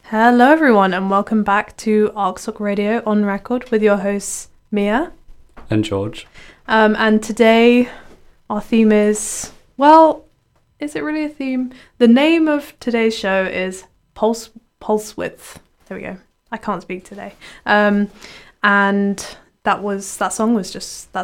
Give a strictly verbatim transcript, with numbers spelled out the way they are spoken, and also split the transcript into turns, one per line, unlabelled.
Hello, everyone, and welcome back to ArcSoc Radio on Record with your hosts, Mia
and George.
Um, and today, our theme is, well, is it really a theme? The name of today's show is Pulse Pulse Width. There we go. I can't speak today. Um, and that was that song was just that